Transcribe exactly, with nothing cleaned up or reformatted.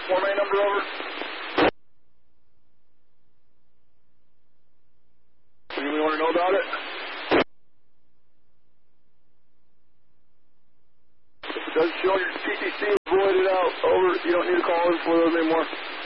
Four main number over. Do you want to know about it? If it does show your T T C, void it out. Over. You don't need to call in for those anymore.